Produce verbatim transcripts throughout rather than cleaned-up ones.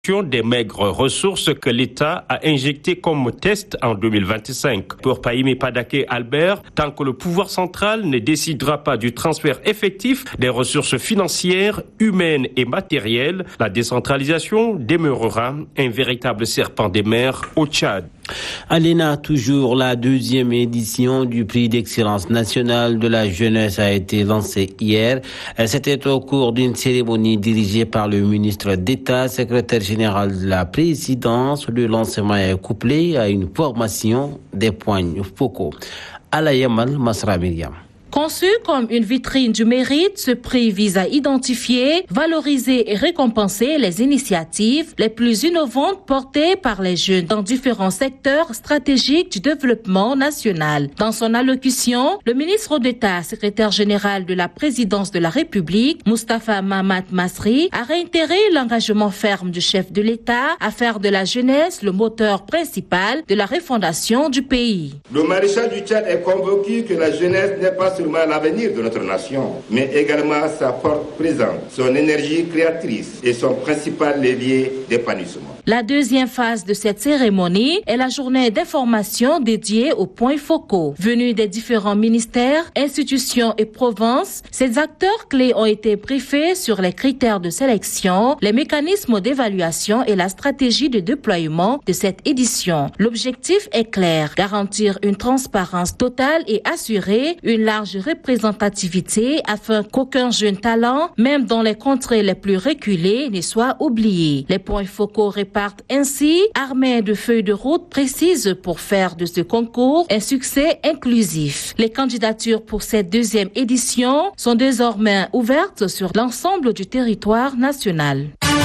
des maigres ressources que l'État a injectées comme test en deux mille vingt-cinq. Pour Pahimé Padaké Albert, tant que le pouvoir central ne décidera pas du transfert effectif des ressources financières, humaines et matérielles, la décentralisation demeurera un véritable serpent des mers au Tchad. À l'E N A, toujours la deuxième édition du prix d'excellence nationale de la jeunesse a été lancée hier. C'était au cours d'une cérémonie dirigée par le ministre d'État, secrétaire général de la présidence. Le lancement est couplé à une formation des points focaux. Alayamal Masra Myriam. Conçu comme une vitrine du mérite, ce prix vise à identifier, valoriser et récompenser les initiatives les plus innovantes portées par les jeunes dans différents secteurs stratégiques du développement national. Dans son allocution, le ministre d'État, secrétaire général de la présidence de la République, Moustapha Mahamat Masri, a réitéré l'engagement ferme du chef de l'État à faire de la jeunesse le moteur principal de la refondation du pays. Le maréchal du Tchad est convaincu que la jeunesse n'est pas seulement l'avenir de notre nation, mais également sa force présente, son énergie créatrice et son principal levier d'épanouissement. La deuxième phase de cette cérémonie est la journée d'information dédiée aux points focaux. Venus des différents ministères, institutions et provinces, ces acteurs clés ont été briefés sur les critères de sélection, les mécanismes d'évaluation et la stratégie de déploiement de cette édition. L'objectif est clair, garantir une transparence totale et assurer une large représentativité afin qu'aucun jeune talent, même dans les contrées les plus reculées, ne soit oublié. Les points focaux répartent ainsi, armés de feuilles de route précises pour faire de ce concours un succès inclusif. Les candidatures pour cette deuxième édition sont désormais ouvertes sur l'ensemble du territoire national.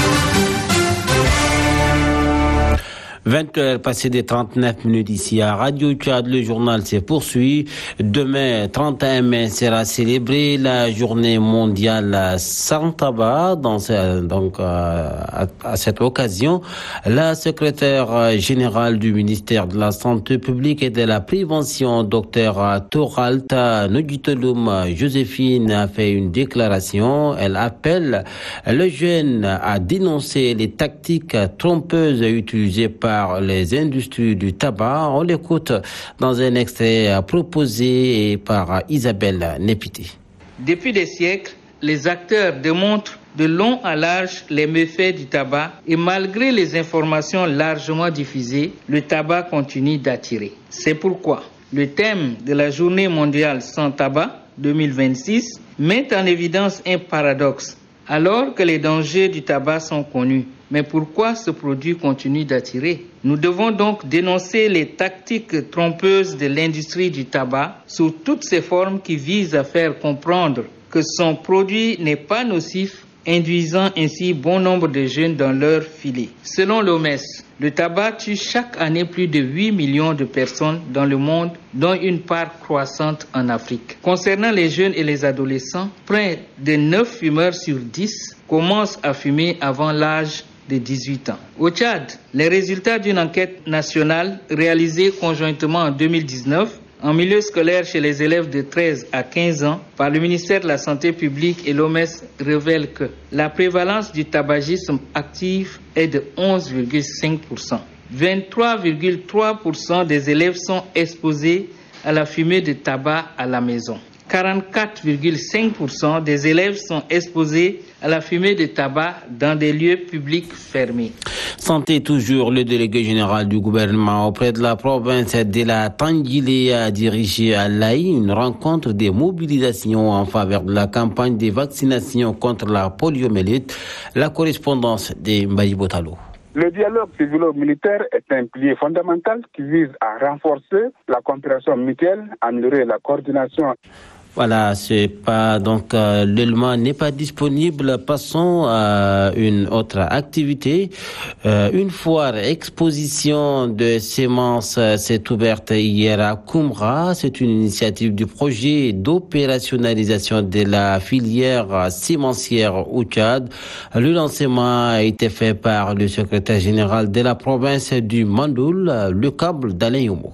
vingt heures passées des trente-neuf minutes ici à Radio Tchad. Le journal se poursuit. Demain, trente et un mai, sera célébrée la journée mondiale sans tabac. Dans ce, donc, à, à cette occasion, la secrétaire générale du ministère de la Santé publique et de la Prévention, docteur Toralta Nogitolum Joséphine, a fait une déclaration. Elle appelle les jeunes à dénoncer les tactiques trompeuses utilisées par les industries du tabac. On l'écoute dans un extrait proposé par Isabelle Népité. Depuis des siècles, les acteurs démontrent de long à large les méfaits du tabac et malgré les informations largement diffusées, le tabac continue d'attirer. C'est pourquoi le thème de la Journée mondiale sans tabac deux mille vingt-six met en évidence un paradoxe. Alors que les dangers du tabac sont connus, mais pourquoi ce produit continue d'attirer? Nous devons donc dénoncer les tactiques trompeuses de l'industrie du tabac sous toutes ses formes qui visent à faire comprendre que son produit n'est pas nocif, induisant ainsi bon nombre de jeunes dans leur filet. Selon l'O M S, le tabac tue chaque année plus de huit millions de personnes dans le monde, dont une part croissante en Afrique. Concernant les jeunes et les adolescents, près de neuf fumeurs sur dix commencent à fumer avant l'âge de dix-huit ans. Au Tchad, les résultats d'une enquête nationale réalisée conjointement en deux mille dix-neuf en milieu scolaire chez les élèves de treize à quinze ans par le ministère de la Santé publique et l'O M S révèlent que la prévalence du tabagisme actif est de onze virgule cinq pour cent. vingt-trois virgule trois pour cent des élèves sont exposés à la fumée de tabac à la maison. quarante-quatre virgule cinq pour cent des élèves sont exposés à la fumée de tabac dans des lieux publics fermés. Santé toujours, le délégué général du gouvernement auprès de la province de la Tangilé a dirigé à l'Aï une rencontre de mobilisation en faveur de la campagne de vaccination contre la poliomyélite. La correspondance de Mbaye Botalo. Le dialogue civilo-militaire est un pilier fondamental qui vise à renforcer la coopération mutuelle, améliorer la coordination. Voilà, c'est pas donc euh, l'élément n'est pas disponible. Passons à une autre activité. Euh, une foire exposition de semences s'est ouverte hier à Koumra. C'est une initiative du projet d'opérationnalisation de la filière sémencière au Tchad. Le lancement a été fait par le secrétaire général de la province du Mandoul, le câble d'Alain Yomo.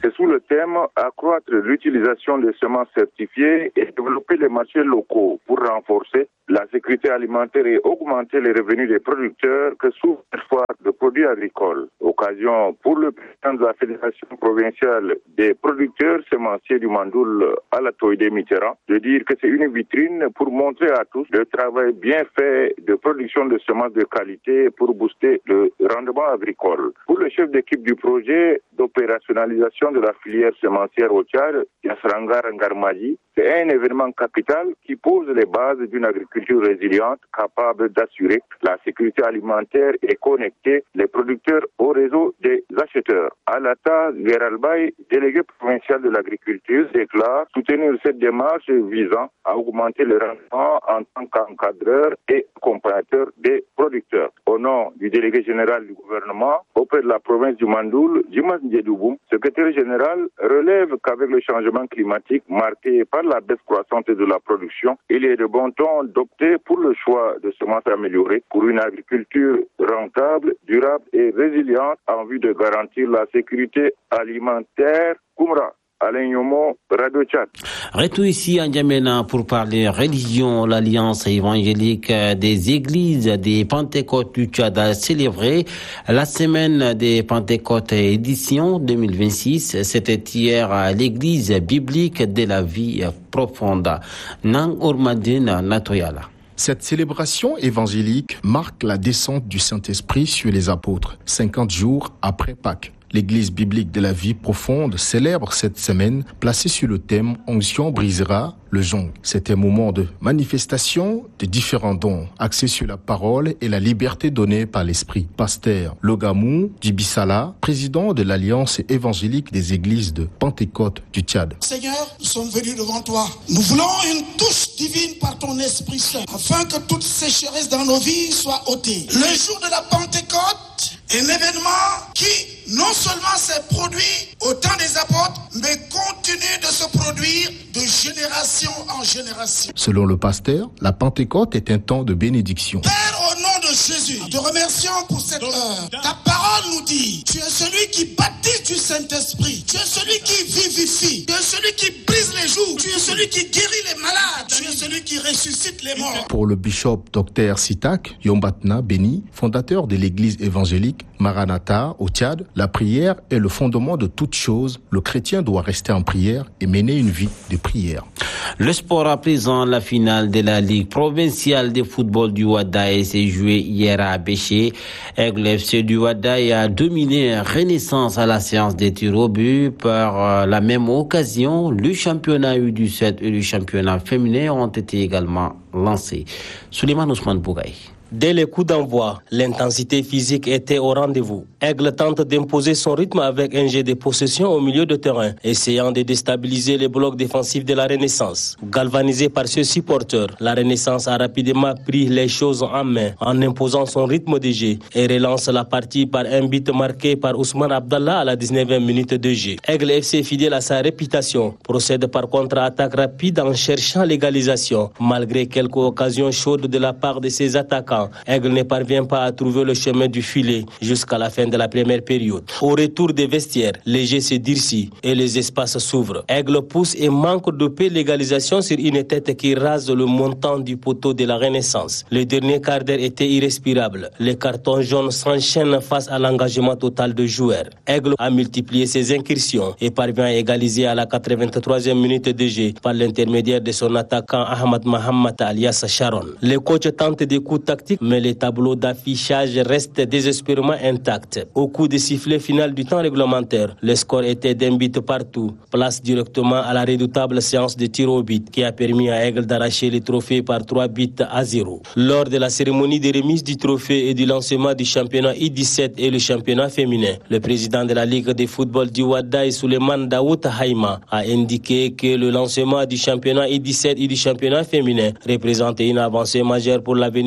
C'est sous le thème « Accroître l'utilisation des semences certifiées et développer les marchés locaux pour renforcer la sécurité alimentaire et augmenter les revenus des producteurs que souffrent parfois de produits agricoles. Occasion pour le président de la Fédération provinciale des producteurs semenciers du Mandoul, Alatoïde Mitterrand, de dire que c'est une vitrine pour montrer à tous le travail bien fait de production de semences de qualité pour booster le rendement agricole. Pour le chef d'équipe du projet d'opérationnalisation de la filière semencière au Tchad, Yassrangar Ngarmaji, c'est un événement capital qui pose les bases d'une agriculture résiliente capable d'assurer la sécurité alimentaire et connecter les producteurs au réseau des acheteurs. Alata Geralbay, délégué provincial de l'agriculture, déclare soutenir cette démarche visant à augmenter le rendement en tant qu'encadreur et accompagnateur des producteurs. Au nom du délégué général du gouvernement auprès de la province du Mandoul, Jimas Ndjedouboum, secrétaire général, relève qu'avec le changement climatique marqué par la baisse croissante de la production, il est de bon ton d'opter pour le choix de semences améliorées pour une agriculture rentable, durable et résiliente en vue de garantir la sécurité alimentaire. Koumra, Alain Yomo, Radio Tchad. Retour ici à N'Djamena pour parler religion. L'Alliance évangélique des églises des Pentecôtes du Tchad a célébré la semaine des Pentecôtes édition deux mille vingt-six. C'était hier à l'église biblique de la vie profonde. Nang Ormadine Natoyala. Cette célébration évangélique marque la descente du Saint-Esprit sur les apôtres, cinquante jours après Pâques. L'Église biblique de la vie profonde célèbre cette semaine placée sur le thème « Onction brisera le jonc ». C'est un moment de manifestation de différents dons axés sur la parole et la liberté donnée par l'Esprit. Pasteur Logamou Djibissala, président de l'Alliance évangélique des églises de Pentecôte du Tchad. Seigneur, nous sommes venus devant toi. Nous voulons une touche divine par ton Esprit Saint afin que toute sécheresse dans nos vies soit ôtée. Le jour de la Pentecôte est un événement qui non seulement s'est produit au temps des apôtres, mais continue de se produire de génération en génération. Selon le pasteur, la Pentecôte est un temps de bénédiction. Père, au nom de Jésus, nous te remercions pour cette heure. Ta parole nous dit, tu es celui qui baptise du Saint-Esprit, tu es celui qui vivifie, tu es celui qui brise les joues, tu es celui qui guérit les malades, tu es celui qui ressuscite les morts. Pour le bishop Docteur Sitak Yombatna Beni, fondateur de l'église évangélique Maranatha au Tchad, la prière est le fondement de toute chose. Le chrétien doit rester en prière et mener une vie de prière. Le sport à présent, la finale de la Ligue provinciale de football du Ouaddaï s'est jouée hier à Béché. Aigle F C du Ouaddaï a dominé Renaissance à la séance des tirs au but. Par la même occasion, le championnat U dix-sept et le championnat féminin ont été également lancés. Souleymane Ousmane Bougaï. Dès les coups d'envoi, l'intensité physique était au rendez-vous. Aigle tente d'imposer son rythme avec un jet de possession au milieu de terrain, essayant de déstabiliser les blocs défensifs de la Renaissance. Galvanisé par ce supporter, la Renaissance a rapidement pris les choses en main en imposant son rythme de jeu et relance la partie par un but marqué par Ousmane Abdallah à la dix-neuvième minute de jeu. Aigle F C, fidèle à sa réputation, procède par contre-attaque rapide en cherchant l'égalisation. Malgré quelques occasions chaudes de la part de ses attaquants, Aigle ne parvient pas à trouver le chemin du filet jusqu'à la fin de la première période. Au retour des vestiaires, les jeux se durcissent et les espaces s'ouvrent. Aigle pousse et manque de paix l'égalisation sur une tête qui rase le montant du poteau de la Renaissance. Le dernier quart d'heure était irrespirable. Les cartons jaunes s'enchaînent face à l'engagement total de joueurs. Aigle a multiplié ses incursions et parvient à égaliser à la quatre-vingt-troisième minute de jeu par l'intermédiaire de son attaquant Ahmad Mohamed alias Sharon. Le coach tente des coups tactiques, mais les tableaux d'affichage restent désespérément intacts. Au coup de sifflet final du temps réglementaire, le score était d'un but partout. Place directement à la redoutable séance de tir au but qui a permis à Aigle d'arracher le trophée par trois buts à zéro. Lors de la cérémonie de remise du trophée et du lancement du championnat U dix-sept et le championnat féminin, le président de la Ligue de football du Ouaddaï, Souleymane Daoud Haïma, a indiqué que le lancement du championnat U dix-sept et du championnat féminin représente une avancée majeure pour l'avenir du football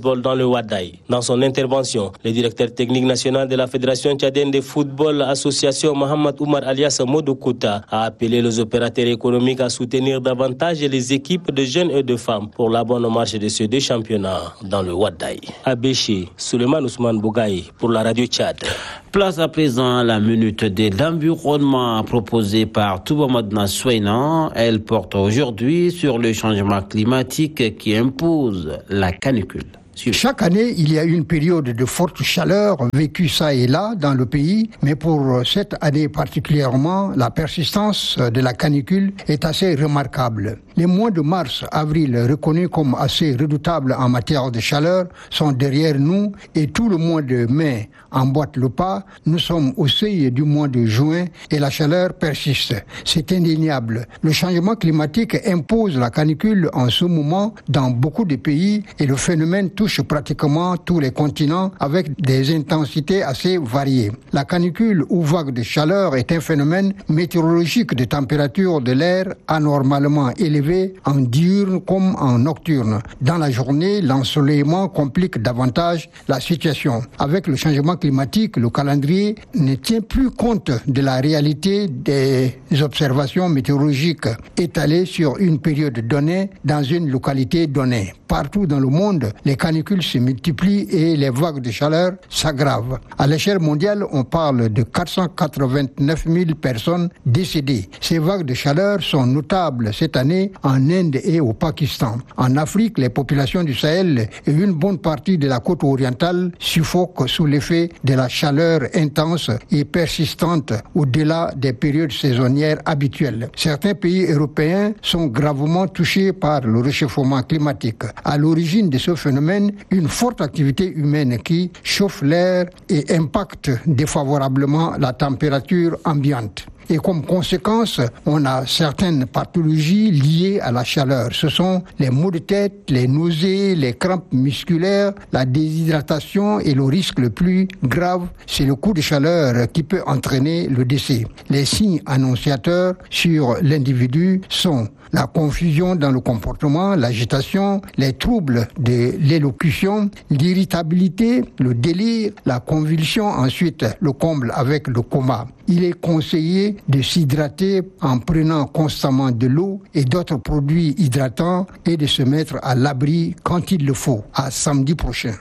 football dans le Wadaï. Dans son intervention, le directeur technique national de la Fédération tchadienne de football, association Mohamed Oumar alias Modokouta, a appelé les opérateurs économiques à soutenir davantage les équipes de jeunes et de femmes pour la bonne marche de ces deux championnats dans le Wadaï. À Béché, Suleiman Ousmane Bougaï pour la radio Tchad. Place à présent à la minute de l'environnement proposée par Toubamadna Souainan. Elle porte aujourd'hui sur le changement climatique qui impose la canicule. Chaque année, il y a une période de forte chaleur vécue ça et là dans le pays, mais pour cette année particulièrement, la persistance de la canicule est assez remarquable. Les mois de mars, avril, reconnus comme assez redoutables en matière de chaleur, sont derrière nous et tout le mois de mai emboîte le pas. Nous sommes au seuil du mois de juin et la chaleur persiste. C'est indéniable. Le changement climatique impose la canicule en ce moment dans beaucoup de pays et le phénomène touche pratiquement tous les continents avec des intensités assez variées. La canicule ou vague de chaleur est un phénomène météorologique de température de l'air anormalement élevé en diurne comme en nocturne. Dans la journée, l'ensoleillement complique davantage la situation. Avec le changement climatique, le calendrier ne tient plus compte de la réalité des observations météorologiques étalées sur une période donnée dans une localité donnée. Partout dans le monde, les canicules se multiplient et les vagues de chaleur s'aggravent. À l'échelle mondiale, on parle de quatre cent quatre-vingt-neuf mille personnes décédées. Ces vagues de chaleur sont notables cette année en Inde et au Pakistan. En Afrique, les populations du Sahel et une bonne partie de la côte orientale suffoquent sous l'effet de la chaleur intense et persistante au-delà des périodes saisonnières habituelles. Certains pays européens sont gravement touchés par le réchauffement climatique. À l'origine de ce phénomène, une forte activité humaine qui chauffe l'air et impacte défavorablement la température ambiante. Et comme conséquence, on a certaines pathologies liées à la chaleur. Ce sont les maux de tête, les nausées, les crampes musculaires, la déshydratation et le risque le plus grave, c'est le coup de chaleur qui peut entraîner le décès. Les signes annonciateurs sur l'individu sont la confusion dans le comportement, l'agitation, les troubles de l'élocution, l'irritabilité, le délire, la convulsion, ensuite le comble avec le coma. Il est conseillé de s'hydrater en prenant constamment de l'eau et d'autres produits hydratants et de se mettre à l'abri quand il le faut. À samedi prochain.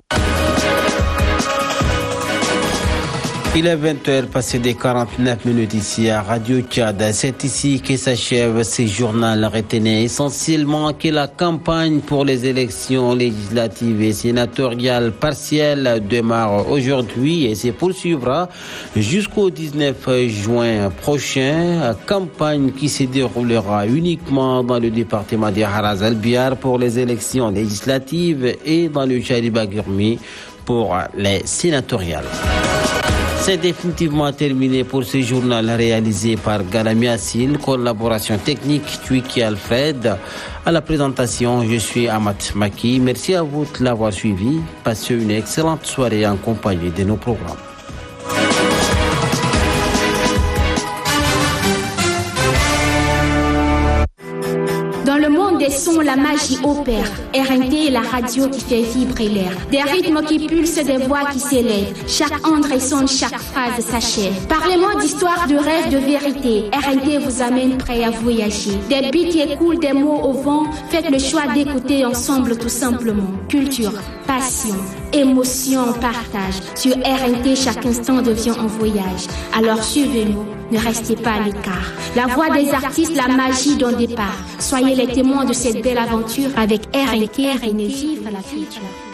Il est vingt heures passées de quarante-neuf minutes ici à Radio Tchad. C'est ici que s'achève ce journal. Retenez essentiellement que la campagne pour les élections législatives et sénatoriales partielles démarre aujourd'hui et se poursuivra jusqu'au dix-neuf juin prochain. Campagne qui se déroulera uniquement dans le département de Haraz Albiar pour les élections législatives et dans le Chariba Gurmi pour les sénatoriales. C'est définitivement terminé pour ce journal réalisé par Galami Assil, collaboration technique Twiki Alfred. À la présentation, je suis Amat Maki. Merci à vous de l'avoir suivi. Passez une excellente soirée en compagnie de nos programmes. Dans le monde des sons, la magie opère. R N T est la radio qui fait vibrer l'air. Des rythmes qui pulsent, des voix qui s'élèvent. Chaque onde résonne, chaque phrase s'achève. Parlez-moi d'histoire, de rêve, de vérité. R N T vous amène prêt à voyager. Des beats qui écoulent, des mots au vent. Faites le choix d'écouter ensemble tout simplement. Culture, passion, émotion, partage. Sur R N T, chaque instant devient un voyage. Alors suivez-nous. Ne restez pas à l'écart. La voix des artistes, la magie d'un départ. Soyez les témoins de cette belle aventure avec R N T, R N T, vive la future.